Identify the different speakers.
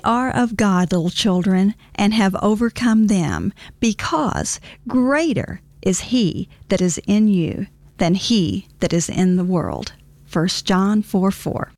Speaker 1: are of God, little children, and have overcome them, because greater is he that is in you than he that is in the world. 1 John 4:4.